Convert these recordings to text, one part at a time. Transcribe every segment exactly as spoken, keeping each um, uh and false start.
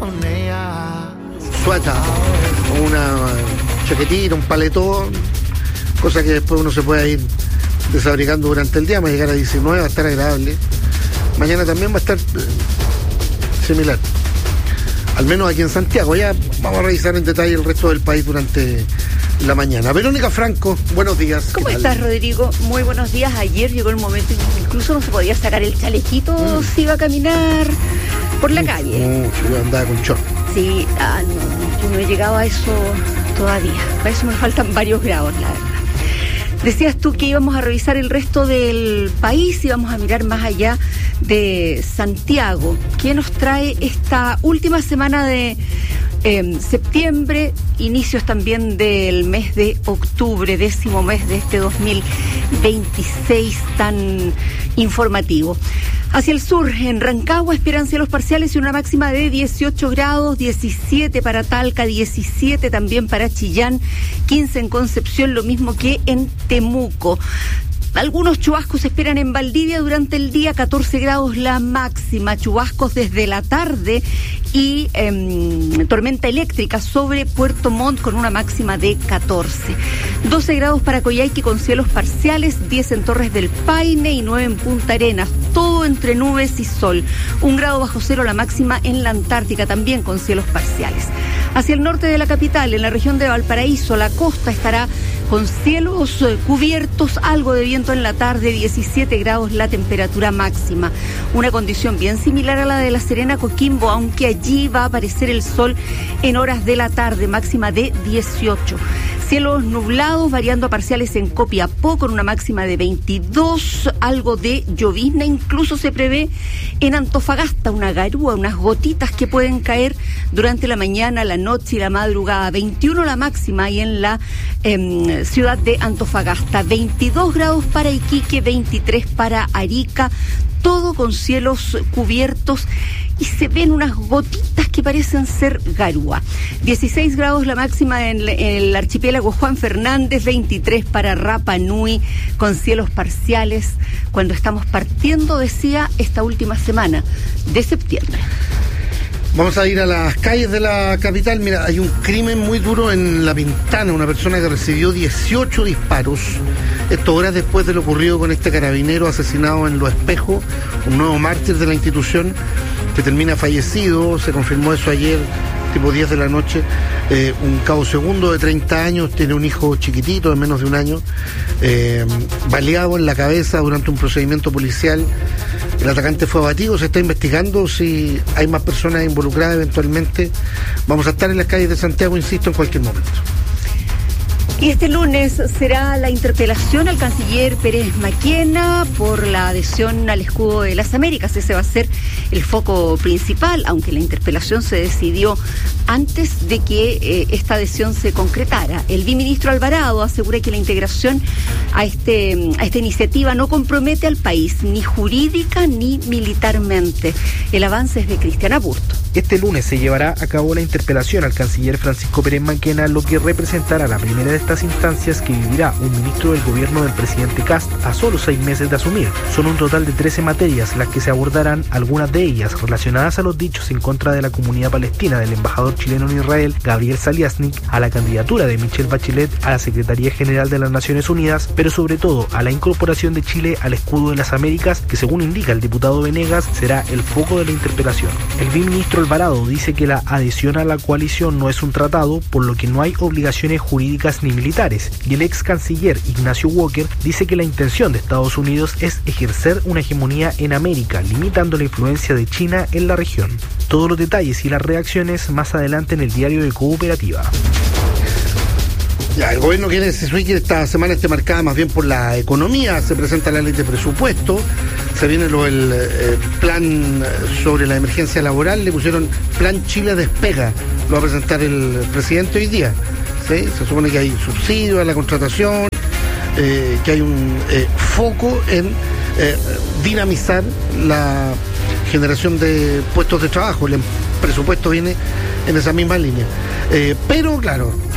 Suata, una chaquetita, un paletón, cosa que después uno se puede ir desabrigando durante el día. Va a llegar a diecinueve, va a estar agradable. Mañana también va a estar eh, similar, al menos aquí en Santiago. Ya vamos a revisar en detalle el resto del país durante la mañana. Verónica Franco, buenos días. ¿Cómo estás, Rodrigo? Muy buenos días. Ayer llegó el momento en que incluso no se podía sacar el chalequito mm. si iba a caminar por la mucho, calle. Mucho, yo andaba con short. Sí, ah, no, yo no he llegado a eso todavía. Para eso me faltan varios grados, la verdad. Decías tú que íbamos a revisar el resto del país, íbamos a mirar más allá de Santiago. ¿Qué nos trae esta última semana de eh, septiembre, inicios también del mes de octubre, décimo mes de este dos mil veintiséis tan informativo? Hacia el sur, en Rancagua, esperan cielos parciales y una máxima de dieciocho grados, diecisiete para Talca, diecisiete también para Chillán, quince en Concepción, lo mismo que en Temuco. Algunos chubascos se esperan en Valdivia durante el día, catorce grados la máxima, chubascos desde la tarde y eh, tormenta eléctrica sobre Puerto Montt con una máxima de catorce. doce grados para Coyhaique con cielos parciales, diez en Torres del Paine y nueve en Punta Arenas, todo entre nubes y sol. Un grado bajo cero la máxima en la Antártica, también con cielos parciales. Hacia el norte de la capital, en la región de Valparaíso, la costa estará con cielos eh, cubiertos, algo de viento en la tarde, diecisiete grados la temperatura máxima. Una condición bien similar a la de La Serena, Coquimbo, aunque allí va a aparecer el sol en horas de la tarde, máxima de dieciocho. Cielos nublados, variando a parciales en Copiapó, con una máxima de veintidós, algo de llovizna, incluso se prevé en Antofagasta, una garúa, unas gotitas que pueden caer durante la mañana, la noche y la madrugada. veintiuno la máxima y en la eh, ciudad de Antofagasta, veintidós grados para Iquique, veintitrés para Arica, todo con cielos cubiertos y se ven unas gotitas que parecen ser garúa. dieciséis grados la máxima en el archipiélago Juan Fernández, veintitrés para Rapa Nui, con cielos parciales, cuando estamos partiendo, decía, esta última semana de septiembre. Vamos a ir a las calles de la capital. Mira, hay un crimen muy duro en La Pintana, una persona que recibió dieciocho disparos, esto horas después de lo ocurrido con este carabinero asesinado en Los Espejos, un nuevo mártir de la institución que termina fallecido. Se confirmó eso ayer, tipo diez de la noche. Eh, un cabo segundo de treinta años, tiene un hijo chiquitito de menos de un año, eh, baleado en la cabeza durante un procedimiento policial. El atacante fue abatido, se está investigando si hay más personas involucradas eventualmente. Vamos a estar en las calles de Santiago, insisto, en cualquier momento. Y este lunes será la interpelación al canciller Pérez Maquena por la adhesión al escudo de las Américas. Ese va a ser el foco principal, aunque la interpelación se decidió antes de que eh, esta adhesión se concretara. El viceministro Alvarado asegura que la integración a, este, a esta iniciativa no compromete al país, ni jurídica ni militarmente. El avance es de Cristian Aburto. Este lunes se llevará a cabo la interpelación al canciller Francisco Pérez Maquena, lo que representará la primera de estas instancias que vivirá un ministro del gobierno del presidente Kast a solo seis meses de asumir. Son un total de trece materias las que se abordarán, algunas de ellas relacionadas a los dichos en contra de la comunidad palestina del embajador chileno en Israel, Gabriel Saliasnik, a la candidatura de Michelle Bachelet a la Secretaría General de las Naciones Unidas, pero sobre todo a la incorporación de Chile al escudo de las Américas, que según indica el diputado Venegas, será el foco de la interpelación. El viceministro Alvarado dice que la adhesión a la coalición no es un tratado, por lo que no hay obligaciones jurídicas ni militares, y el ex canciller Ignacio Walker dice que la intención de Estados Unidos es ejercer una hegemonía en América, limitando la influencia de China en la región. Todos los detalles y las reacciones más adelante en el diario de Cooperativa. Ya, el gobierno quiere decir que esta semana esté marcada más bien por la economía. Se presenta la ley de presupuesto, se viene lo, el eh, plan sobre la emergencia laboral, le pusieron Plan Chile Despega, lo va a presentar el presidente hoy día. ¿Sí? Se supone que hay subsidio a la contratación, eh, que hay un eh, foco en eh, dinamizar la generación de puestos de trabajo. El presupuesto viene en esa misma línea. Eh, pero claro,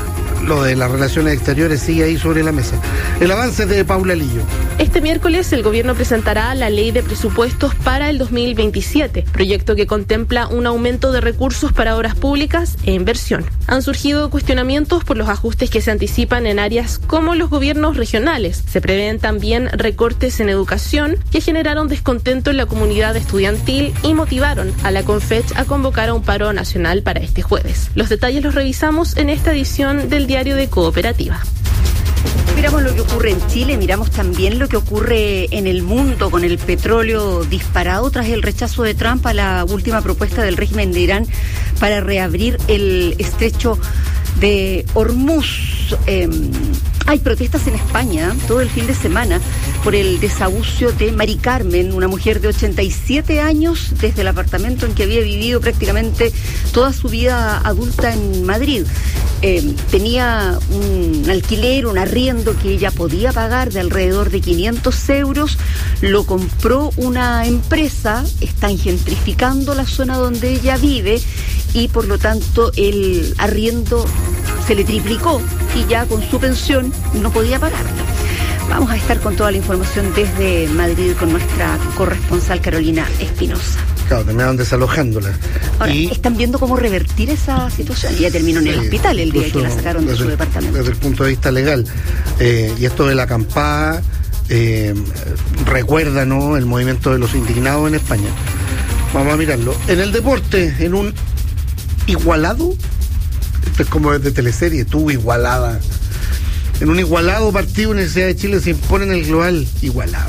lo de las relaciones exteriores sigue ahí sobre la mesa. El avance de Paula Lillo. Este miércoles el gobierno presentará la ley de presupuestos para el dos mil veintisiete, proyecto que contempla un aumento de recursos para obras públicas e inversión. Han surgido cuestionamientos por los ajustes que se anticipan en áreas como los gobiernos regionales. Se prevén también recortes en educación que generaron descontento en la comunidad estudiantil y motivaron a la Confech a convocar a un paro nacional para este jueves. Los detalles los revisamos en esta edición del Diario de Cooperativa. Miramos lo que ocurre en Chile, miramos también lo que ocurre en el mundo con el petróleo disparado tras el rechazo de Trump a la última propuesta del régimen de Irán para reabrir el estrecho de Hormuz. Eh, hay protestas en España todo el fin de semana por el desahucio de Mari Carmen, una mujer de ochenta y siete años, desde el apartamento en que había vivido prácticamente toda su vida adulta en Madrid. Eh, tenía un alquiler, un arriendo que ella podía pagar de alrededor de quinientos euros, lo compró una empresa, están gentrificando la zona donde ella vive y por lo tanto el arriendo se le triplicó y ya con su pensión no podía pagarla. Vamos a estar con toda la información desde Madrid con nuestra corresponsal Carolina Espinosa. Claro, terminaron desalojándola. Ahora, y están viendo cómo revertir esa situación. Ya terminó en el sí, hospital el día que la sacaron de su el, departamento. Desde el punto de vista legal. Eh, y esto de la acampada eh, recuerda, ¿no?, el movimiento de los indignados en España. Vamos a mirarlo. En el deporte, en un igualado, esto es como de teleserie, tú igualada. En un igualado partido, Universidad de Chile se impone en el global igualado.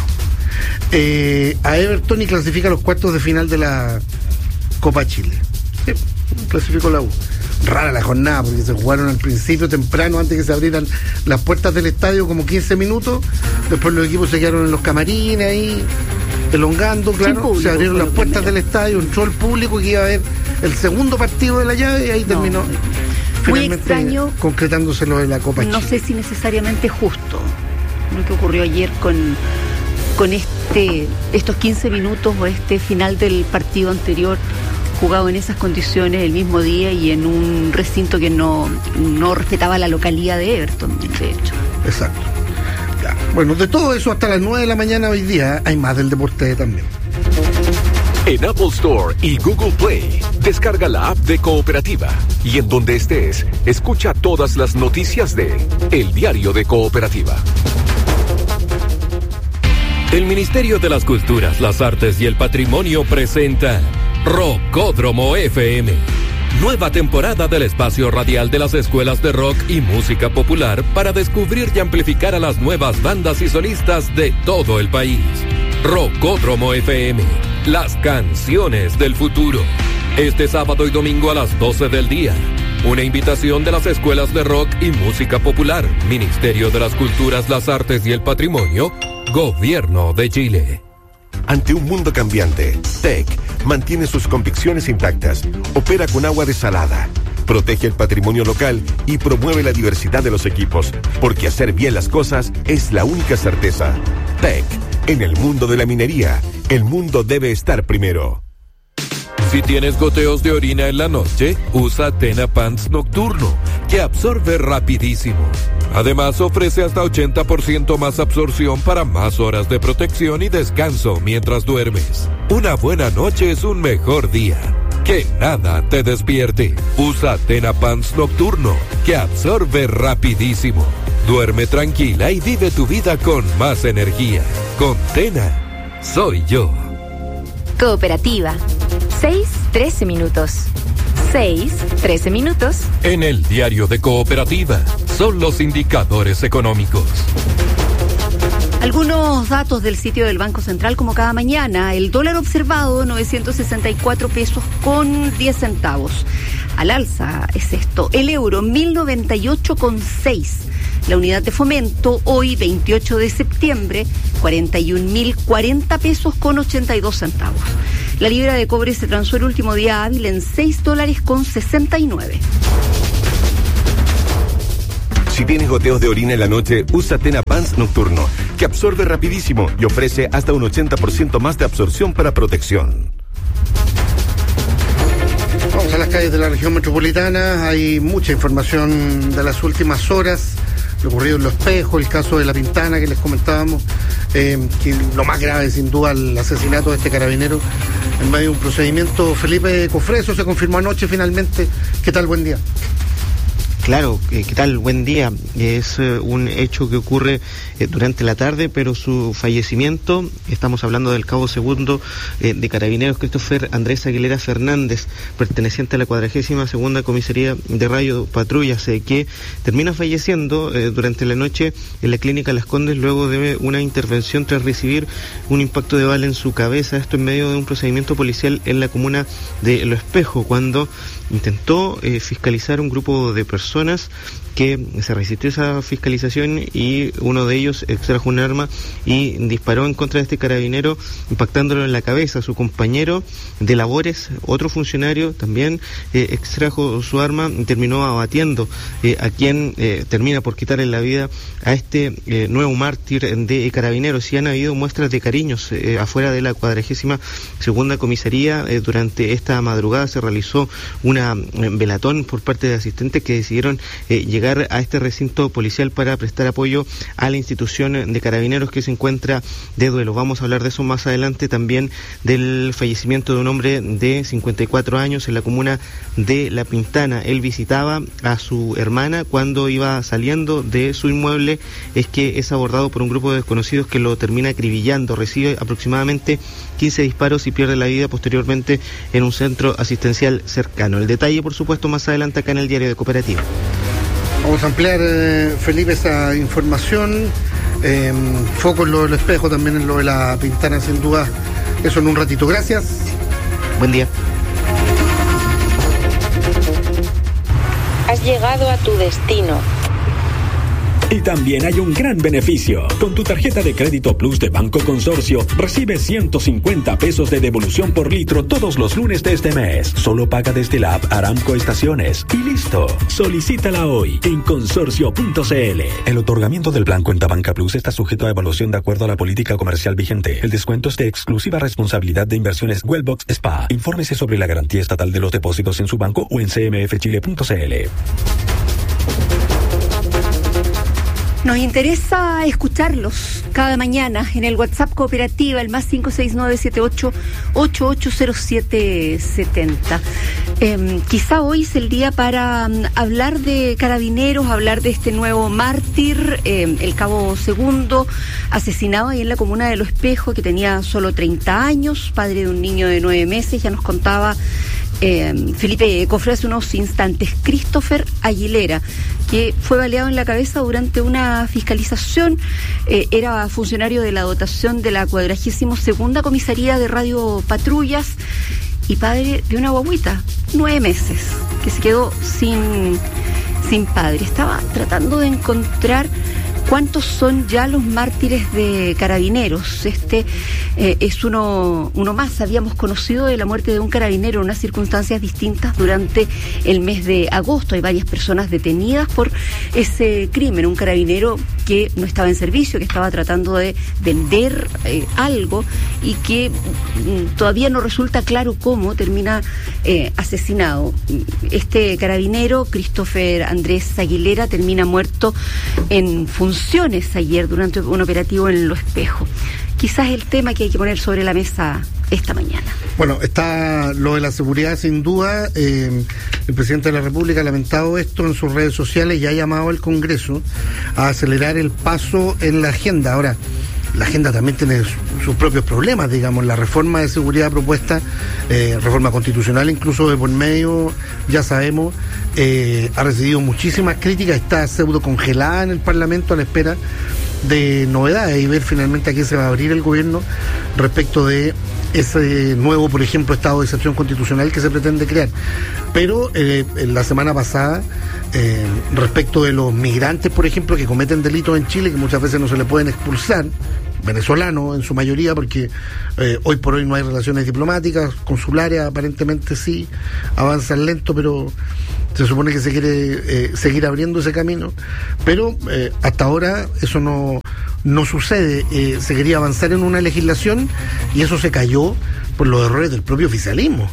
Eh, a Everton y clasifica a los cuartos de final de la Copa Chile. Sí, clasificó la U. Rara la jornada porque se jugaron al principio temprano, antes que se abrieran las puertas del estadio, como quince minutos. Después los equipos se quedaron en los camarines ahí, elongando, claro. Público, se abrieron las puertas primero del estadio, entró el público que iba a ver el segundo partido de la llave y ahí no. terminó. Muy extraño, concretándose lo de la Copa no Chile. No sé si necesariamente justo lo que ocurrió ayer con, con este estos quince minutos o este final del partido anterior jugado en esas condiciones el mismo día y en un recinto que no, no respetaba la localidad de Everton, de hecho. Exacto. Ya. Bueno, de todo eso hasta las nueve de la mañana hoy día hay más del deporte también. En Apple Store y Google Play, descarga la app de Cooperativa y en donde estés, escucha todas las noticias de El Diario de Cooperativa. El Ministerio de las Culturas, las Artes y el Patrimonio presenta Rockódromo F M, nueva temporada del espacio radial de las escuelas de rock y música popular para descubrir y amplificar a las nuevas bandas y solistas de todo el país. Rockódromo F M, las canciones del futuro. Este sábado y domingo a las doce del día. Una invitación de las escuelas de rock y música popular, Ministerio de las Culturas, las Artes y el Patrimonio, Gobierno de Chile. Ante un mundo cambiante, T E C mantiene sus convicciones intactas, opera con agua desalada, protege el patrimonio local y promueve la diversidad de los equipos, porque hacer bien las cosas es la única certeza. T E C, en el mundo de la minería, el mundo debe estar primero. Si tienes goteos de orina en la noche, usa Tena Pants Nocturno, que absorbe rapidísimo. Además, ofrece hasta ochenta por ciento más absorción para más horas de protección y descanso mientras duermes. Una buena noche es un mejor día. Que nada te despierte. Usa Tena Pants Nocturno, que absorbe rapidísimo. Duerme tranquila y vive tu vida con más energía. Con Tena, soy yo. Cooperativa. seis, trece minutos. seis, trece minutos. En el Diario de Cooperativa, son los indicadores económicos. Algunos datos del sitio del Banco Central como cada mañana. El dólar observado, novecientos sesenta y cuatro pesos con diez centavos. Al alza es esto. El euro, mil noventa y ocho con seis. La unidad de fomento, hoy veintiocho de septiembre, cuarenta y un mil cuarenta pesos con ochenta y dos centavos. La libra de cobre se transó el último día hábil en seis dólares con sesenta y nueve. Si tienes goteos de orina en la noche, usa Tena Pants Nocturno, que absorbe rapidísimo y ofrece hasta un ochenta por ciento más de absorción para protección. Vamos a las calles de la región metropolitana. Hay mucha información de las últimas horas, lo ocurrido en Los Espejos, el caso de La Pintana que les comentábamos, eh, que lo más grave sin duda el asesinato de este carabinero en medio de un procedimiento. Felipe Cofreso, se confirmó anoche finalmente. ¿Qué tal? Buen día. Claro, eh, ¿qué tal? Buen día. Es eh, un hecho que ocurre eh, durante la tarde, pero su fallecimiento, estamos hablando del cabo segundo eh, de Carabineros Christopher Andrés Aguilera Fernández, perteneciente a la cuadragésima segunda comisaría de Radio Patrullas, eh, que termina falleciendo eh, durante la noche en la clínica Las Condes luego de una intervención tras recibir un impacto de bala en su cabeza, esto en medio de un procedimiento policial en la comuna de Los Espejos, cuando intentó eh, fiscalizar un grupo de personas que se resistió a esa fiscalización y uno de ellos extrajo un arma y disparó en contra de este carabinero, impactándolo en la cabeza. Su compañero de labores, otro funcionario, también eh, extrajo su arma y terminó abatiendo eh, a quien eh, termina por quitarle la vida a este eh, nuevo mártir de carabineros. Y han habido muestras de cariños eh, afuera de la cuadragésima segunda comisaría. Eh, durante esta madrugada se realizó una eh, velatón por parte de asistentes que decidieron eh, llegar a este recinto policial para prestar apoyo a la institución de carabineros que se encuentra de duelo. Vamos a hablar de eso más adelante, también del fallecimiento de un hombre de cincuenta y cuatro años en la comuna de La Pintana. Él visitaba a su hermana cuando iba saliendo de su inmueble, es que es abordado por un grupo de desconocidos que lo termina acribillando, recibe aproximadamente quince disparos y pierde la vida posteriormente en un centro asistencial cercano. El detalle, por supuesto, más adelante acá en el Diario de Cooperativa. Vamos a ampliar, eh, Felipe, esa información. Eh, foco en lo del Espejo, también en lo de La Pintana, sin duda. Eso en un ratito. Gracias. Buen día. Has llegado a tu destino. Y también hay un gran beneficio. Con tu tarjeta de crédito Plus de Banco Consorcio, recibes ciento cincuenta pesos de devolución por litro todos los lunes de este mes. Solo paga desde la app Aramco Estaciones. Y listo. Solicítala hoy en consorcio punto c l. El otorgamiento del plan Cuenta Banca Plus está sujeto a evaluación de acuerdo a la política comercial vigente. El descuento es de exclusiva responsabilidad de Inversiones Wellbox Spa. Infórmese sobre la garantía estatal de los depósitos en su banco o en c m f chile punto c l. Nos interesa escucharlos cada mañana en el WhatsApp Cooperativa, el más cinco seis nueve siete ocho ocho ocho cero siete siete cero. Eh, quizá hoy es el día para um, hablar de carabineros, hablar de este nuevo mártir, eh, el cabo segundo, asesinado ahí en la comuna de Los Espejos, que tenía solo treinta años, padre de un niño de nueve meses. Ya nos contaba Eh, Felipe Cofre hace unos instantes. Christopher Aguilera, que fue baleado en la cabeza durante una fiscalización, eh, era funcionario de la dotación de la cuadragésima segunda comisaría de Radio Patrullas y padre de una guagüita, nueve meses, que se quedó sin, sin padre. Estaba tratando de encontrar ¿cuántos son ya los mártires de carabineros? Este eh, es uno, uno más. Habíamos conocido de la muerte de un carabinero en unas circunstancias distintas durante el mes de agosto. Hay varias personas detenidas por ese crimen. Un carabinero que no estaba en servicio, que estaba tratando de vender eh, algo y que mm, todavía no resulta claro cómo termina eh, asesinado. Este carabinero, Christopher Andrés Aguilera, termina muerto en función ayer durante un operativo en Los Espejos. Quizás el tema que hay que poner sobre la mesa esta mañana. Bueno, está lo de la seguridad sin duda. Eh, el presidente de la República ha lamentado esto en sus redes sociales y ha llamado al Congreso a acelerar el paso en la agenda. Ahora, la agenda también tiene sus propios problemas, digamos. La reforma de seguridad propuesta, eh, reforma constitucional incluso de por medio, ya sabemos, eh, ha recibido muchísimas críticas, está pseudo congelada en el Parlamento a la espera de novedades y ver finalmente a qué se va a abrir el gobierno respecto de ese nuevo, por ejemplo, estado de excepción constitucional que se pretende crear. Pero eh, en la semana pasada, eh, respecto de los migrantes, por ejemplo, que cometen delitos en Chile, que muchas veces no se le pueden expulsar, venezolanos en su mayoría, porque eh, hoy por hoy no hay relaciones diplomáticas, consulares aparentemente sí, avanzan lento, pero se supone que se quiere eh, seguir abriendo ese camino, pero eh, hasta ahora eso no, no sucede. Eh, se quería avanzar en una legislación y eso se cayó por los errores del propio oficialismo.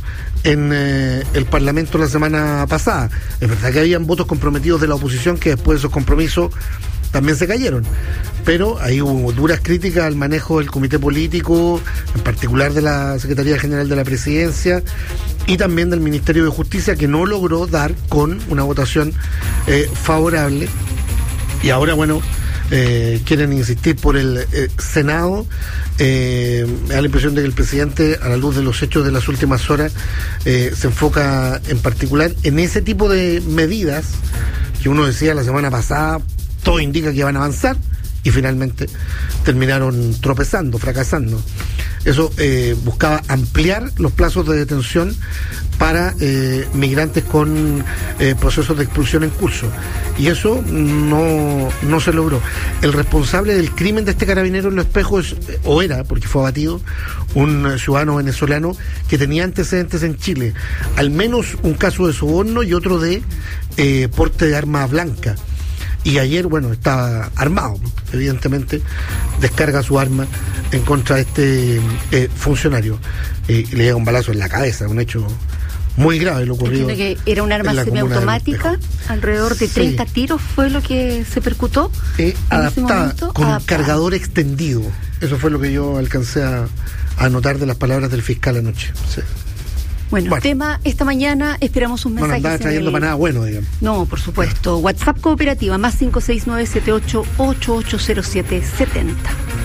en eh, el Parlamento la semana pasada. Es verdad que habían votos comprometidos de la oposición que después de esos compromisos también se cayeron, pero ahí hubo duras críticas al manejo del comité político, en particular de la Secretaría General de la Presidencia y también del Ministerio de Justicia, que no logró dar con una votación eh, favorable. Y ahora, bueno, eh, quieren insistir por el eh, Senado. Eh, me da la impresión de que el presidente, a la luz de los hechos de las últimas horas, eh, se enfoca en particular en ese tipo de medidas que uno decía la semana pasada, todo indica que van a avanzar, y finalmente terminaron tropezando, fracasando. Eso eh, buscaba ampliar los plazos de detención para eh, migrantes con eh, procesos de expulsión en curso, y eso no, no se logró. El responsable del crimen de este carabinero en Los Espejos, eh, o era, porque fue abatido, un ciudadano venezolano que tenía antecedentes en Chile, al menos un caso de soborno y otro de eh, porte de arma blanca. Y ayer, bueno, estaba armado, evidentemente, descarga su arma en contra de este eh, funcionario. Eh, y le llega un balazo en la cabeza, un hecho muy grave lo ocurrido. Entiendo que era un arma semiautomática, alrededor de treinta sí. tiros fue lo que se percutó. Eh, adaptada, con adaptada. Cargador extendido. Eso fue lo que yo alcancé a, a notar de las palabras del fiscal anoche. Sí. Bueno, bueno, tema esta mañana, esperamos un mensaje. No andaba trayendo el... para nada bueno, digamos. No, por supuesto. WhatsApp Cooperativa, más cinco seis nueve siete ocho ocho ocho cero siete siete cero.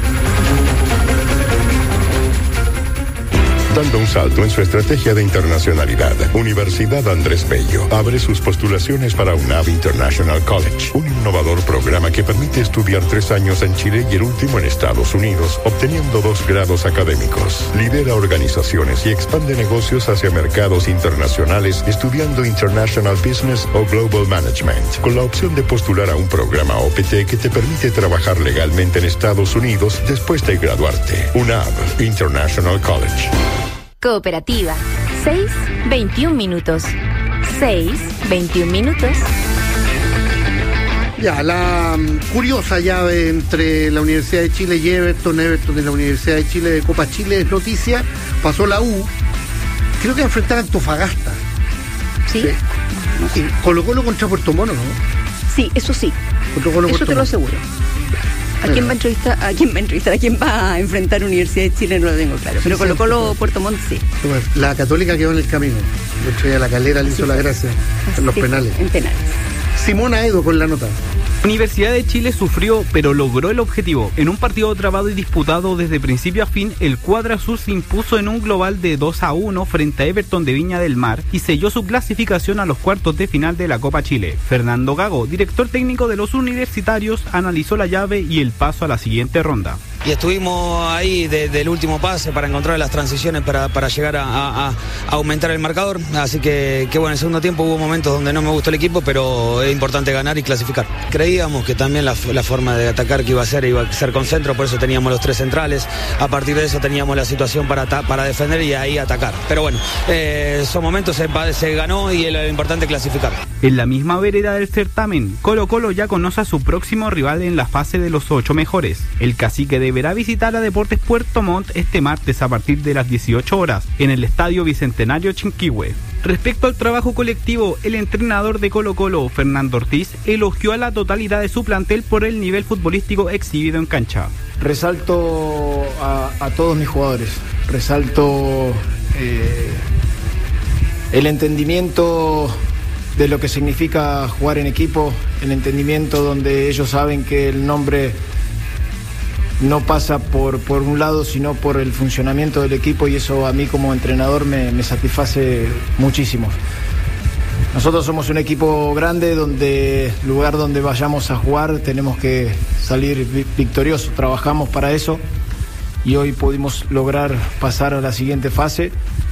Dando un salto en su estrategia de internacionalidad, Universidad Andrés Bello abre sus postulaciones para UNAV International College, un innovador programa que permite estudiar tres años en Chile y el último en Estados Unidos, obteniendo dos grados académicos. Lidera organizaciones y expande negocios hacia mercados internacionales estudiando International Business o Global Management, con la opción de postular a un programa O P T que te permite trabajar legalmente en Estados Unidos después de graduarte. UNAV International College. Cooperativa, seis veintiún minutos. seis veintiún minutos. Ya, la um, curiosa llave entre la Universidad de Chile y Everton, Everton de la Universidad de Chile de Copa Chile es noticia. Pasó la U, creo que a enfrentar a Antofagasta. ¿Sí? Sí. Y Colo Colo contra Puerto Mono, ¿no? Sí, eso sí. Colo -Colo eso te lo aseguro. ¿A quién va a entrevistar? ¿A quién va a entrevistar? ¿A quién va a enfrentar Universidad de Chile? No lo tengo claro. Pero Colo Colo, Puerto Montt, sí. La Católica quedó en el camino. De hecho, ya la Calera le hizo sí, la gracia en los sí, penales. En penales. Simona Edo con la nota. Universidad de Chile sufrió, pero logró el objetivo. En un partido trabado y disputado desde principio a fin, el cuadro azul se impuso en un global de dos a uno frente a Everton de Viña del Mar y selló su clasificación a los cuartos de final de la Copa Chile. Fernando Gago, director técnico de los universitarios, analizó la llave y el paso a la siguiente ronda. Y estuvimos ahí desde el último pase para encontrar las transiciones para, para llegar a, a, a aumentar el marcador. Así que, que bueno, en el segundo tiempo hubo momentos donde no me gustó el equipo, pero es importante ganar y clasificar. Creíamos que también la, la forma de atacar que iba a ser iba a ser con centro, por eso teníamos los tres centrales. A partir de eso teníamos la situación para, para defender y ahí atacar. Pero bueno, eh, son momentos, se, se ganó y es lo importante clasificar. En la misma vereda del certamen, Colo Colo ya conoce a su próximo rival en la fase de los ocho mejores. El Cacique deberá visitar a Deportes Puerto Montt este martes a partir de las dieciocho horas en el Estadio Bicentenario Chinquihue. Respecto al trabajo colectivo, el entrenador de Colo Colo, Fernando Ortiz, elogió a la totalidad de su plantel por el nivel futbolístico exhibido en cancha. Resalto a, a todos mis jugadores, resalto eh, el entendimiento de lo que significa jugar en equipo, el entendimiento donde ellos saben que el nombre no pasa por, por un lado, sino por el funcionamiento del equipo, y eso a mí como entrenador me, me satisface muchísimo. Nosotros somos un equipo grande donde, lugar donde vayamos a jugar, tenemos que salir victoriosos, trabajamos para eso y hoy pudimos lograr pasar a la siguiente fase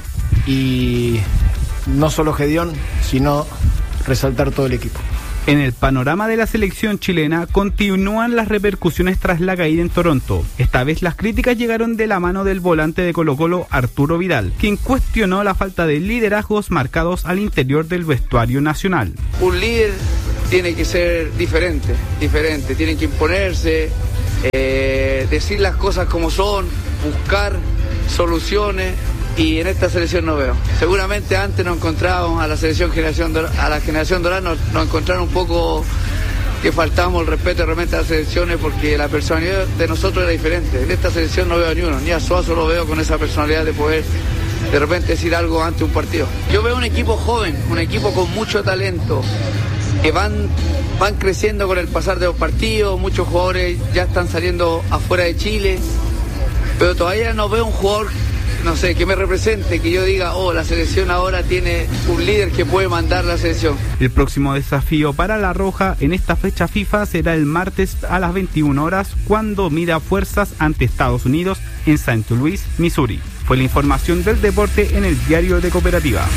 y no solo Gedeón, sino resaltar todo el equipo. En el panorama de la selección chilena continúan las repercusiones tras la caída en Toronto. Esta vez las críticas llegaron de la mano del volante de Colo-Colo, Arturo Vidal, quien cuestionó la falta de liderazgos marcados al interior del vestuario nacional. Un líder tiene que ser diferente, diferente, tiene que imponerse, eh, decir las cosas como son, buscar soluciones, y en esta selección no veo. Seguramente antes nos encontrábamos a la selección generación a la generación dorada, nos, nos encontraron un poco que faltábamos el respeto realmente a las selecciones porque la personalidad de nosotros era diferente. En esta selección no veo ni uno, ni a Suazo lo veo con esa personalidad de poder de repente decir algo ante un partido. Yo veo un equipo joven, un equipo con mucho talento, que van, van creciendo con el pasar de los partidos, muchos jugadores ya están saliendo afuera de Chile, pero todavía no veo un jugador, no sé, que me represente, que yo diga, oh, la selección ahora tiene un líder que puede mandar la selección. El próximo desafío para la Roja en esta fecha FIFA será el martes a las veintiuna horas, cuando mida fuerzas ante Estados Unidos en Saint Louis, Missouri. Fue la información del deporte en el Diario de Cooperativa.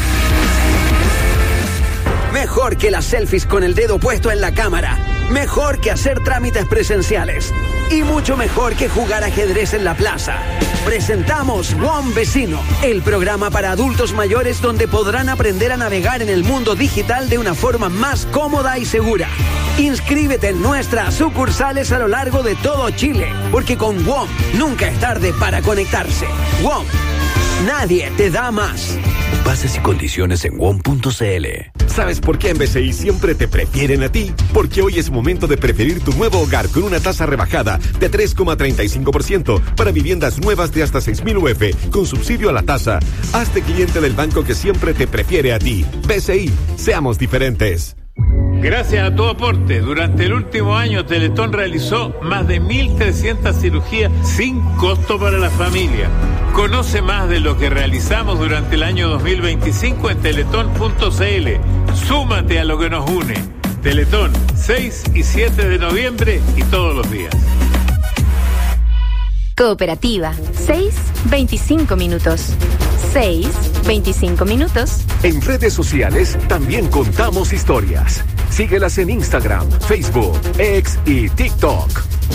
Mejor que las selfies con el dedo puesto en la cámara. Mejor que hacer trámites presenciales. Y mucho mejor que jugar ajedrez en la plaza. Presentamos WOM Vecino, el programa para adultos mayores donde podrán aprender a navegar en el mundo digital de una forma más cómoda y segura. Inscríbete en nuestras sucursales a lo largo de todo Chile, porque con WOM nunca es tarde para conectarse. WOM, nadie te da más. Bases y condiciones en W O M punto c l. ¿Sabes por qué en B C I siempre te prefieren a ti? Porque hoy es momento de preferir tu nuevo hogar con una tasa rebajada de tres coma treinta y cinco por ciento para viviendas nuevas de hasta seis mil U F con subsidio a la tasa. Hazte cliente del banco que siempre te prefiere a ti. B C I, seamos diferentes. Gracias a tu aporte, durante el último año Teletón realizó más de mil trescientas cirugías sin costo para la familia. Conoce más de lo que realizamos durante el año dos mil veinticinco en teletón punto c l. Súmate a lo que nos une. Teletón, seis y siete de noviembre y todos los días. Cooperativa, seis, veinticinco minutos. seis, veinticinco minutos. En redes sociales también contamos historias. Síguelas en Instagram, Facebook, X y TikTok.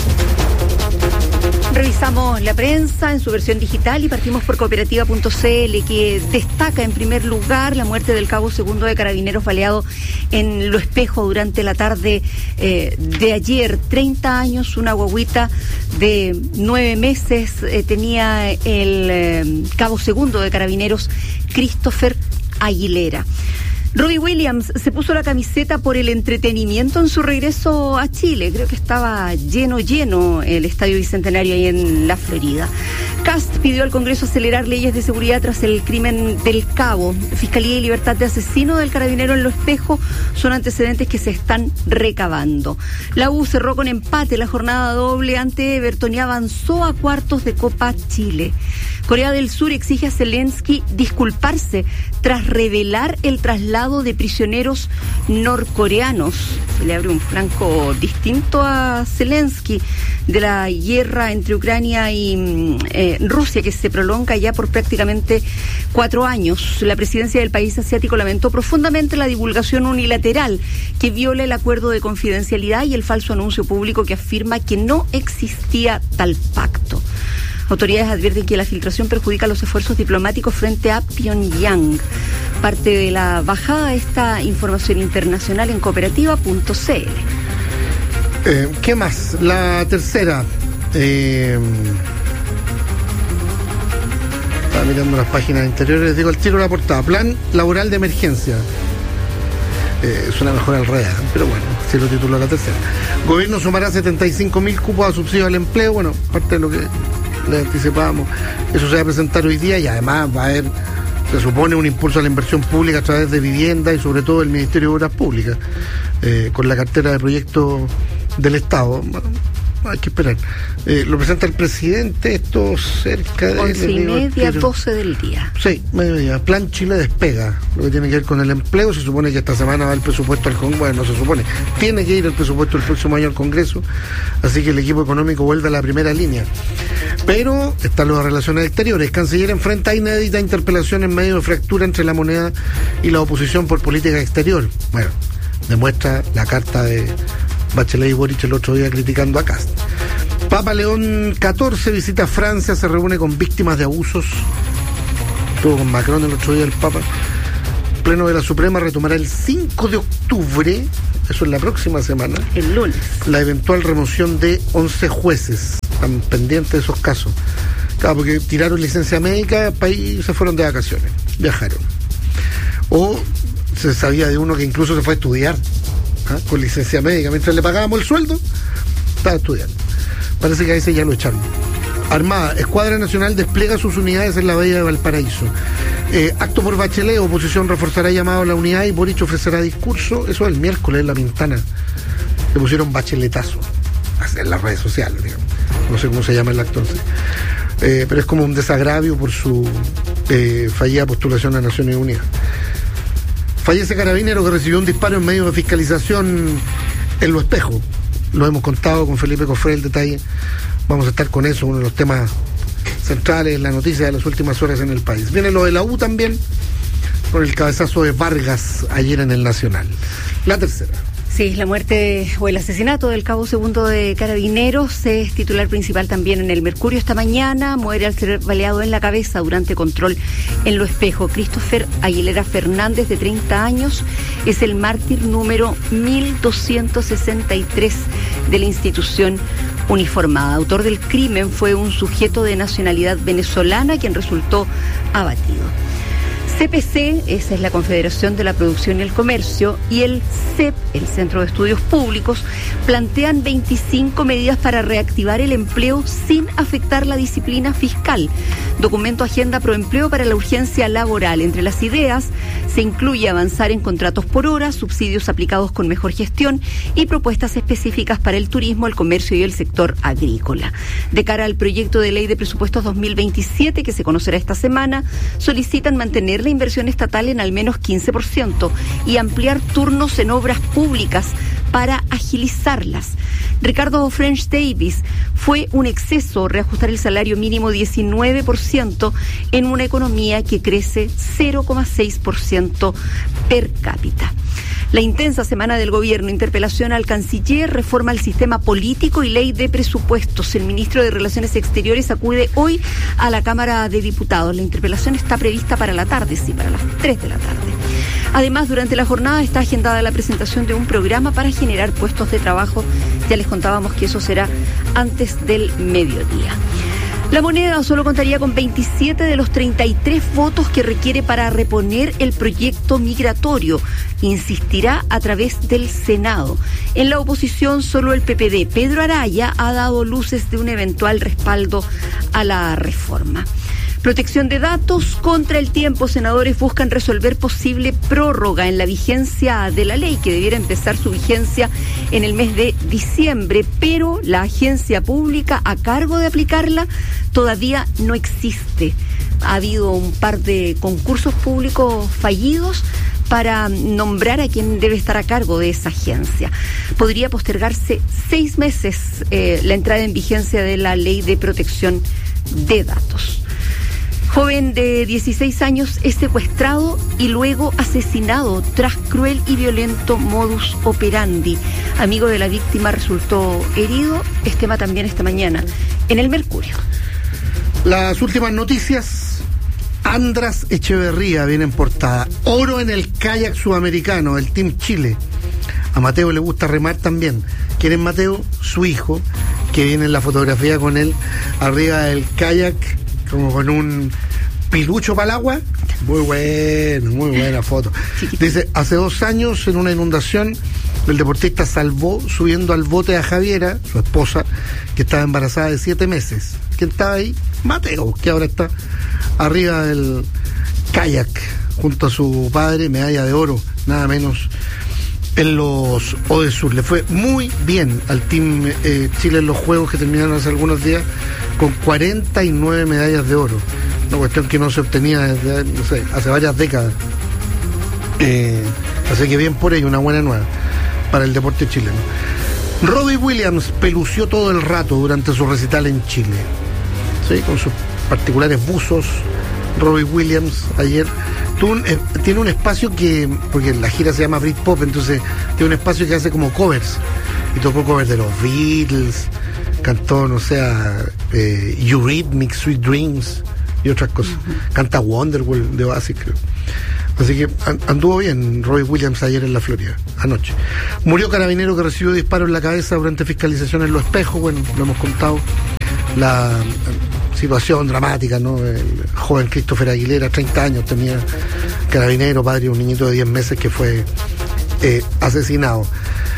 Revisamos la prensa en su versión digital y partimos por cooperativa punto c l, que destaca en primer lugar la muerte del cabo segundo de Carabineros baleado en Lo Espejo durante la tarde eh, de ayer. treinta años, una guaguita de nueve meses eh, tenía el eh, cabo segundo de Carabineros, Christopher Aguilera. Robbie Williams se puso la camiseta por el entretenimiento en su regreso a Chile. Creo que estaba lleno, lleno el Estadio Bicentenario ahí en la Florida. Kast pidió al Congreso acelerar leyes de seguridad tras el crimen del Cabo. Fiscalía y libertad de asesino del carabinero en Lo Espejo son antecedentes que se están recabando. La U cerró con empate la jornada doble ante Everton y avanzó a cuartos de Copa Chile. Corea del Sur exige a Zelensky disculparse tras revelar el traslado de prisioneros norcoreanos. Se le abre un flanco distinto a Zelensky de la guerra entre Ucrania y eh, Rusia, que se prolonga ya por prácticamente cuatro años. La presidencia del país asiático lamentó profundamente la divulgación unilateral que viola el acuerdo de confidencialidad y el falso anuncio público que afirma que no existía tal pacto. Autoridades advierten que la filtración perjudica los esfuerzos diplomáticos frente a Pyongyang. Parte de la bajada de esta información internacional en cooperativa punto c l. Eh, ¿Qué más? La tercera. Eh, estaba mirando las páginas interiores, les digo el tiro de la portada. Plan laboral de emergencia. Eh, suena mejor al REA, pero bueno, si lo tituló la tercera. Gobierno sumará setenta y cinco mil cupos a subsidio al empleo. Bueno, parte de lo que le anticipábamos, eso se va a presentar hoy día y además va a haber, se supone, un impulso a la inversión pública a través de vivienda y sobre todo el Ministerio de Obras Públicas, eh, con la cartera de proyectos del Estado. Bueno, hay que esperar. Eh, lo presenta el presidente, esto cerca de... once y media, doce del día. Sí, mediodía. Plan Chile despega, lo que tiene que ver con el empleo. Se supone que esta semana va el presupuesto al Congreso. Bueno, no se supone. Tiene que ir el presupuesto el próximo año al Congreso, así que el equipo económico vuelve a la primera línea. Pero están las relaciones exteriores. Canciller enfrenta inédita interpelación en medio de fractura entre la moneda y la oposición por política exterior. Bueno, demuestra la carta de Bachelet y Boric el otro día criticando a Kast. Papa León catorce visita Francia, se reúne con víctimas de abusos. Estuvo con Macron el otro día el Papa. Pleno de la Suprema retomará el cinco de octubre, eso es la próxima semana, el lunes, la eventual remoción de once jueces. Están pendientes de esos casos Claro, porque tiraron licencia médica y se fueron de vacaciones, viajaron. O se sabía de uno que incluso se fue a estudiar, ¿ah? Con licencia médica, mientras le pagábamos el sueldo, estaba estudiando. Parece que a ese ya lo echaron. Armada, Escuadra Nacional despliega sus unidades en la bahía de Valparaíso. Eh, acto por Bachelet, oposición reforzará llamado a la unidad y Boric ofrecerá discurso. Eso es el miércoles en La Pintana. Le pusieron bacheletazo en las redes sociales, digamos. No sé cómo se llama el acto, no sé. Eh, pero es como un desagravio por su eh, fallida postulación a Naciones Unidas. Fallece carabinero que recibió un disparo en medio de fiscalización en Lo Espejo. Lo hemos contado con Felipe Cofré el detalle. Vamos a estar con eso, uno de los temas centrales, la noticia de las últimas horas en el país. Viene lo de la U también, con el cabezazo de Vargas ayer en el Nacional. La tercera. Sí, la muerte o el asesinato del cabo segundo de Carabineros es titular principal también en el Mercurio esta mañana. Muere al ser baleado en la cabeza durante control en Lo Espejo. Christopher Aguilera Fernández, de treinta años, es el mártir número mil doscientos sesenta y tres de la institución uniformada. Autor del crimen fue un sujeto de nacionalidad venezolana quien resultó abatido. C P C, esa es la Confederación de la Producción y el Comercio, y el C E P, el Centro de Estudios Públicos, plantean veinticinco medidas para reactivar el empleo sin afectar la disciplina fiscal. Documento Agenda Proempleo para la urgencia laboral. Entre las ideas se incluye avanzar en contratos por hora, subsidios aplicados con mejor gestión y propuestas específicas para el turismo, el comercio y el sector agrícola. De cara al proyecto de ley de presupuestos dos mil veintisiete, que se conocerá esta semana, solicitan mantener la inversión estatal en al menos quince por ciento y ampliar turnos en obras públicas para agilizarlas. Ricardo French Davis, fue un exceso reajustar el salario mínimo diecinueve por ciento en una economía que crece cero coma seis por ciento per cápita. La intensa semana del gobierno, interpelación al canciller, reforma al sistema político y ley de presupuestos. El ministro de Relaciones Exteriores acude hoy a la Cámara de Diputados. La interpelación está prevista para la tarde, sí, para las tres de la tarde. Además, durante la jornada está agendada la presentación de un programa para generar puestos de trabajo. Ya les contábamos que eso será antes del mediodía. La Moneda solo contaría con veintisiete de los treinta y tres votos que requiere para reponer el proyecto migratorio. Insistirá a través del Senado. En la oposición, solo el P P D, Pedro Araya, ha dado luces de un eventual respaldo a la reforma. Protección de datos contra el tiempo. Senadores buscan resolver posible prórroga en la vigencia de la ley, que debiera empezar su vigencia en el mes de diciembre, pero la agencia pública a cargo de aplicarla todavía no existe. Ha habido un par de concursos públicos fallidos para nombrar a quien debe estar a cargo de esa agencia. Podría postergarse seis meses eh, la entrada en vigencia de la ley de protección de datos. Joven de dieciséis años es secuestrado y luego asesinado tras cruel y violento modus operandi. Amigo de la víctima resultó herido. Este tema también esta mañana en el Mercurio. Las últimas noticias. András Echeverría viene en portada. Oro en el kayak sudamericano, el Team Chile. A Mateo le gusta remar también. ¿Quién es Mateo? Su hijo, que viene en la fotografía con él arriba del kayak, como con un pilucho para el agua. Muy bueno, muy buena foto. Dice, hace dos años en una inundación el deportista salvó subiendo al bote a Javiera, su esposa, que estaba embarazada de siete meses. ¿Quién estaba ahí? Mateo, que ahora está arriba del kayak junto a su padre, medalla de oro, nada menos, en los Odesur. Le fue muy bien al Team eh, Chile en los Juegos que terminaron hace algunos días con cuarenta y nueve medallas de oro. Una cuestión que no se obtenía desde, no sé, hace varias décadas. Eh, así que bien por ello, una buena nueva para el deporte chileno. Robbie Williams pelució todo el rato durante su recital en Chile, ¿sí? Con sus particulares buzos. Robbie Williams ayer tuvo un, eh, tiene un espacio que, porque la gira se llama Britpop, entonces tiene un espacio que hace como covers, y tocó covers de los Beatles, cantó, no sé, eh, Eurythmics, Sweet Dreams y otras cosas. Uh-huh. Canta Wonderwall de Oasis, creo. Así que anduvo bien Robbie Williams ayer en la Florida, anoche. Murió carabinero que recibió disparo en la cabeza durante fiscalización en Lo Espejo. Bueno, lo hemos contado. La situación dramática, ¿no? El joven Christopher Aguilera, treinta años, tenía carabinero, padre de un niñito de diez meses que fue eh, asesinado.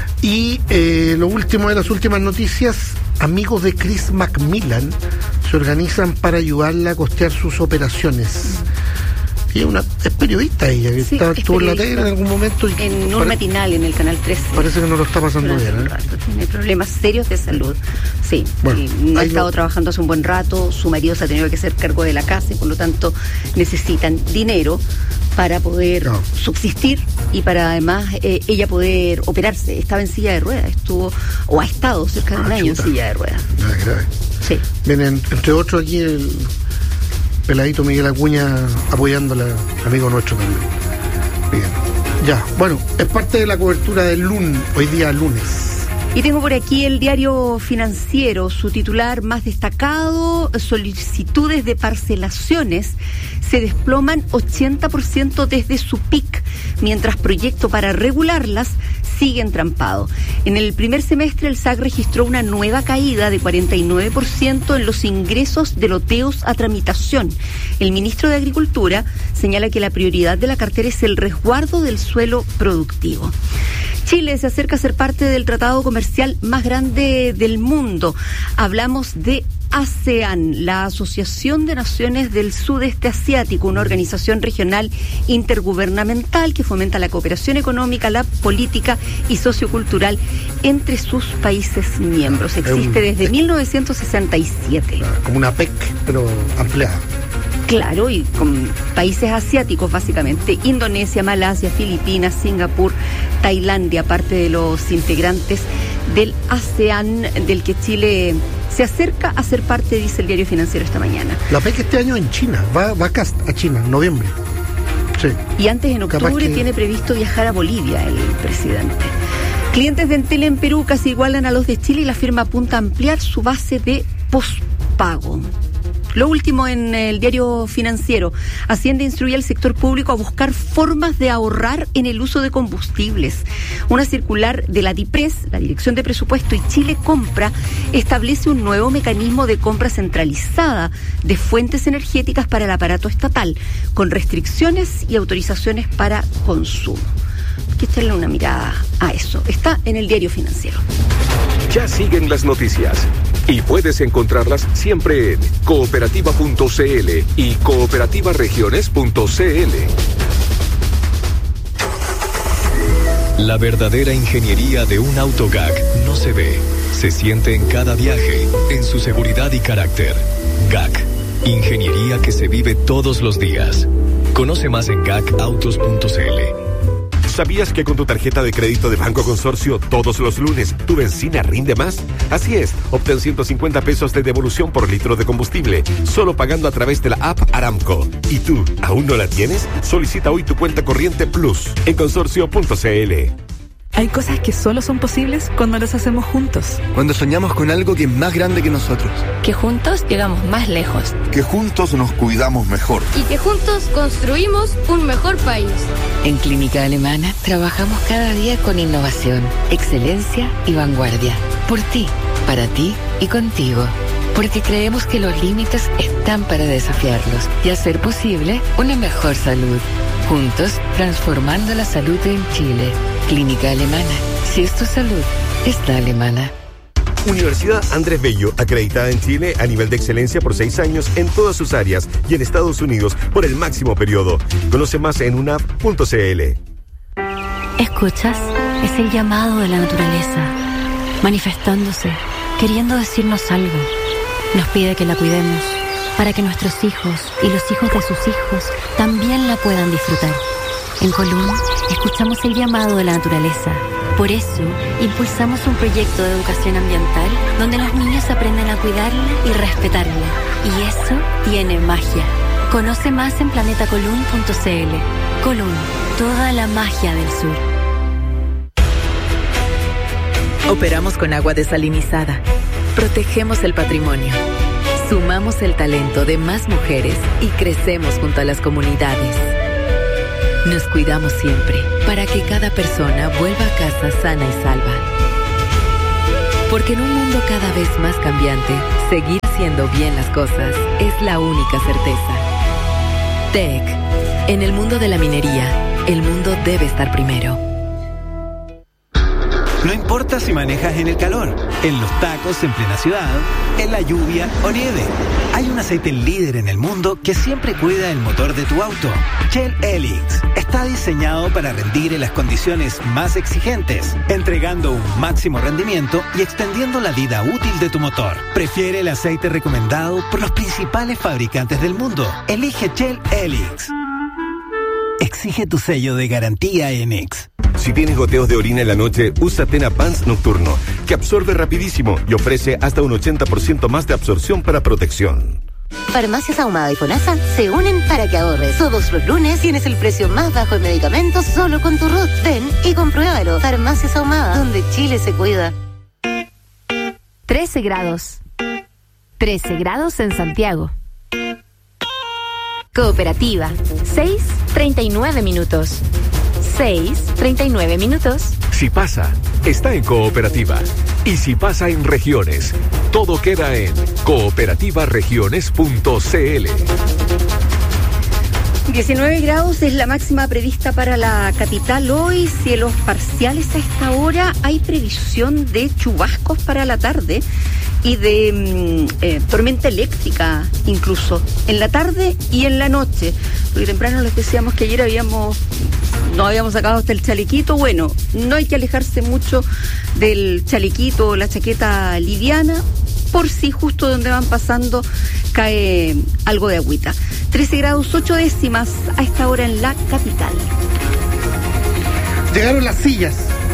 Y eh, lo último de las últimas noticias, amigos de Chris McMillan se organizan para ayudarla a costear sus operaciones. Y es, una, es periodista ella, que sí, está, estuvo en la tele en algún momento. Y en un pare, matinal en el Canal trece. Parece que no lo está pasando bien, ¿eh? Tiene problemas serios de salud. Sí, bueno, no ha estado no... trabajando hace un buen rato, su marido se ha tenido que hacer cargo de la casa y por lo tanto necesitan dinero para poder no. subsistir y para además eh, ella poder operarse. Estaba en silla de ruedas, estuvo o ha estado cerca de ah, un año chuta. en silla de ruedas. Ah, grave. Sí. Vienen, entre otros, aquí el peladito Miguel Acuña apoyándola, amigo nuestro también. Bien. Ya, bueno, es parte de la cobertura del lunes, hoy día lunes. Y tengo por aquí el diario Financiero, su titular más destacado, solicitudes de parcelaciones se desploman ochenta por ciento desde su pic, mientras proyecto para regularlas sigue entrampado. En el primer semestre el S A C registró una nueva caída de cuarenta y nueve por ciento en los ingresos de loteos a tramitación. El ministro de Agricultura señala que la prioridad de la cartera es el resguardo del suelo productivo. Chile se acerca a ser parte del tratado comercial más grande del mundo. Hablamos de ASEAN, la Asociación de Naciones del Sudeste Asiático, una organización regional intergubernamental que fomenta la cooperación económica, la política y sociocultural entre sus países miembros. Existe desde mil novecientos sesenta y siete. Como una P E C, pero ampliada. Claro, y con países asiáticos básicamente, Indonesia, Malasia, Filipinas, Singapur, Tailandia, parte de los integrantes del ASEAN, del que Chile se acerca a ser parte, dice el diario Financiero esta mañana. La P E C este año en China, va, va acá a China, en noviembre. Sí. Y antes, en octubre, que... tiene previsto viajar a Bolivia el presidente. Clientes de Entel en Perú casi igualan a los de Chile y la firma apunta a ampliar su base de pospago. Lo último en el diario Financiero, Hacienda instruye al sector público a buscar formas de ahorrar en el uso de combustibles. Una circular de la DIPRES, la Dirección de Presupuesto, y Chile Compra establece un nuevo mecanismo de compra centralizada de fuentes energéticas para el aparato estatal, con restricciones y autorizaciones para consumo. Hay que echarle una mirada a eso. Está en el diario Financiero. Ya siguen las noticias y puedes encontrarlas siempre en cooperativa punto c l y cooperativa regiones punto c l. La verdadera ingeniería de un auto G A C no se ve, se siente en cada viaje, en su seguridad y carácter. G A C, ingeniería que se vive todos los días. Conoce más en gacautos punto c l. ¿Sabías que con tu tarjeta de crédito de Banco Consorcio todos los lunes tu benzina rinde más? Así es, obtén ciento cincuenta pesos de devolución por litro de combustible, solo pagando a través de la app Aramco. ¿Y tú, aún no la tienes? Solicita hoy tu cuenta corriente Plus en consorcio punto c l. Hay cosas que solo son posibles cuando las hacemos juntos. Cuando soñamos con algo que es más grande que nosotros. Que juntos llegamos más lejos. Que juntos nos cuidamos mejor. Y que juntos construimos un mejor país. En Clínica Alemana trabajamos cada día con innovación, excelencia y vanguardia. Por ti, para ti y contigo. Porque creemos que los límites están para desafiarlos y hacer posible una mejor salud. Juntos, transformando la salud en Chile. Clínica Alemana. Si es tu salud, es la alemana. Universidad Andrés Bello, acreditada en Chile a nivel de excelencia por seis años en todas sus áreas y en Estados Unidos por el máximo periodo. Conoce más en unap punto c l. ¿Escuchas? Es el llamado de la naturaleza, manifestándose, queriendo decirnos algo. Nos pide que la cuidemos, para que nuestros hijos y los hijos de sus hijos también la puedan disfrutar. En Colún, escuchamos el llamado de la naturaleza. Por eso, impulsamos un proyecto de educación ambiental donde los niños aprenden a cuidarla y respetarla. Y eso tiene magia. Conoce más en planeta colún punto c l. Colún, toda la magia del sur. Operamos con agua desalinizada. Protegemos el patrimonio. Sumamos el talento de más mujeres y crecemos junto a las comunidades. Nos cuidamos siempre para que cada persona vuelva a casa sana y salva. Porque en un mundo cada vez más cambiante, seguir haciendo bien las cosas es la única certeza. T E C. En el mundo de la minería, el mundo debe estar primero. No importa si manejas en el calor, en los tacos en plena ciudad, en la lluvia o nieve. Hay un aceite líder en el mundo que siempre cuida el motor de tu auto. Shell Helix está diseñado para rendir en las condiciones más exigentes, entregando un máximo rendimiento y extendiendo la vida útil de tu motor. Prefiere el aceite recomendado por los principales fabricantes del mundo. Elige Shell Helix. Exige tu sello de garantía en X. Si tienes goteos de orina en la noche, usa Tena Pants Nocturno, que absorbe rapidísimo y ofrece hasta un ochenta por ciento más de absorción para protección. Farmacias Ahumada y FONASA se unen para que ahorres. Todos los lunes tienes el precio más bajo en medicamentos solo con tu R U T. Ven y compruébalo. Farmacias Ahumada, donde Chile se cuida. trece grados. trece grados en Santiago. Cooperativa, seis treinta y nueve minutos. seis treinta y nueve minutos. Si pasa, está en Cooperativa. Y si pasa en regiones, todo queda en cooperativa regiones punto c l. diecinueve grados es la máxima prevista para la capital hoy, cielos parciales a esta hora, hay previsión de chubascos para la tarde y de eh, tormenta eléctrica incluso en la tarde y en la noche, porque temprano les decíamos que ayer habíamos no habíamos sacado hasta el chalequito. Bueno, no hay que alejarse mucho del chalequito o la chaqueta liviana, por si justo donde van pasando cae algo de agüita. trece grados ocho décimas a esta hora en la capital. Llegaron las sillas,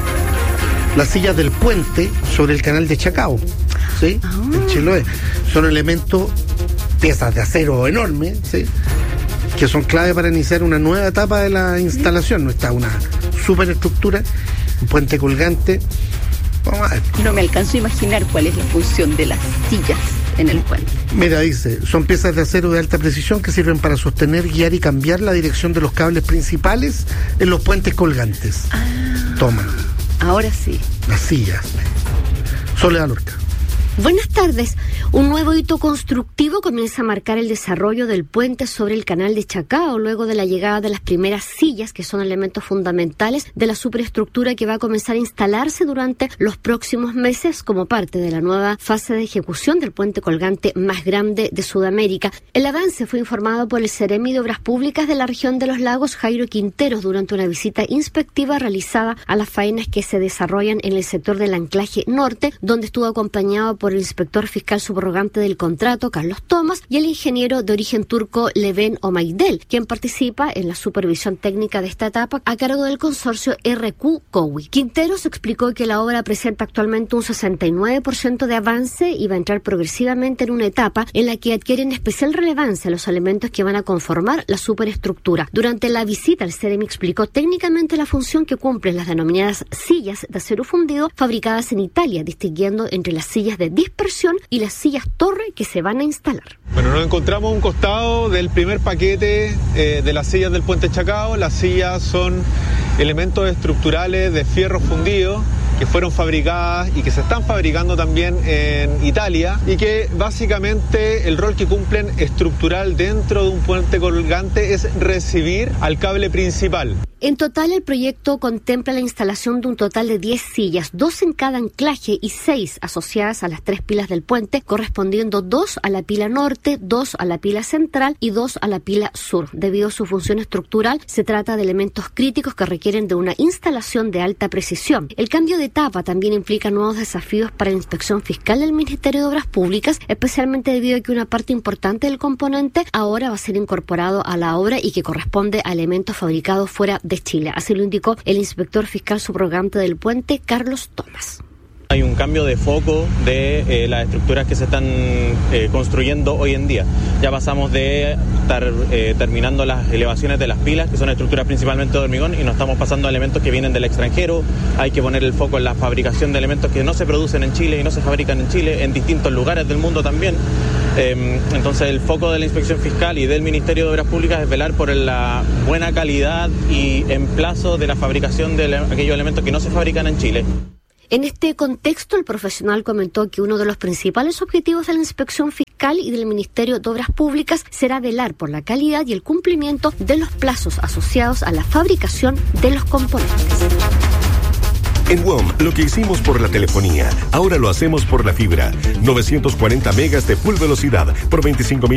las sillas del puente sobre el canal de Chacao, ¿sí? Ah. En Chiloé. Son elementos, piezas de acero enormes, ¿sí?, que son clave para iniciar una nueva etapa de la instalación. No está una superestructura, un puente colgante. Vamos a ver. No me alcanzo a imaginar cuál es la función de las sillas en el puente. Mira, dice, son piezas de acero de alta precisión que sirven para sostener, guiar y cambiar la dirección de los cables principales en los puentes colgantes. Ah, Toma. Ahora sí. Las sillas. Soledad Lorca. Buenas tardes. Un nuevo hito constructivo comienza a marcar el desarrollo del puente sobre el canal de Chacao, luego de la llegada de las primeras sillas, que son elementos fundamentales de la superestructura que va a comenzar a instalarse durante los próximos meses como parte de la nueva fase de ejecución del puente colgante más grande de Sudamérica. El avance fue informado por el Ceremi de Obras Públicas de la región de los Lagos, Jairo Quinteros, durante una visita inspectiva realizada a las faenas que se desarrollan en el sector del anclaje norte, donde estuvo acompañado por el inspector fiscal subrogante del contrato, Carlos Tomás, y el ingeniero de origen turco, Leven Omaydel, quien participa en la supervisión técnica de esta etapa a cargo del consorcio R Q Cowi. Quinteros explicó que la obra presenta actualmente un sesenta y nueve por ciento de avance y va a entrar progresivamente en una etapa en la que adquieren especial relevancia los elementos que van a conformar la superestructura. Durante la visita, el Ceremi explicó técnicamente la función que cumplen las denominadas sillas de acero fundido fabricadas en Italia, distinguiendo entre las sillas de dispersión y las sillas torre que se van a instalar. Bueno, nos encontramos a un costado del primer paquete eh, de las sillas del puente Chacao. Las sillas son elementos estructurales de fierro fundido que fueron fabricadas y que se están fabricando también en Italia, y que básicamente el rol que cumplen estructural dentro de un puente colgante es recibir al cable principal. En total, el proyecto contempla la instalación de un total de diez sillas, dos en cada anclaje y seis asociadas a las tres pilas del puente, correspondiendo dos a la pila norte, dos a la pila central y dos a la pila sur. Debido a su función estructural, se trata de elementos críticos que requieren de una instalación de alta precisión. El cambio de etapa también implica nuevos desafíos para la inspección fiscal del Ministerio de Obras Públicas, especialmente debido a que una parte importante del componente ahora va a ser incorporado a la obra y que corresponde a elementos fabricados fuera de Chile. Así lo indicó el inspector fiscal subrogante del puente, Carlos Tomás. Hay un cambio de foco de eh, las estructuras que se están eh, construyendo hoy en día. Ya pasamos de estar eh, terminando las elevaciones de las pilas, que son estructuras principalmente de hormigón, y nos estamos pasando a elementos que vienen del extranjero. Hay que poner el foco en la fabricación de elementos que no se producen en Chile y no se fabrican en Chile, en distintos lugares del mundo también. Eh, entonces el foco de la inspección fiscal y del Ministerio de Obras Públicas es velar por la buena calidad y emplazo de la fabricación de aquellos elementos que no se fabrican en Chile. En este contexto, el profesional comentó que uno de los principales objetivos de la inspección fiscal fiscal y del Ministerio de Obras Públicas será velar por la calidad y el cumplimiento de los plazos asociados a la fabricación de los componentes. En W O M, lo que hicimos por la telefonía, ahora lo hacemos por la fibra. novecientos cuarenta megas de full velocidad por veinticinco mil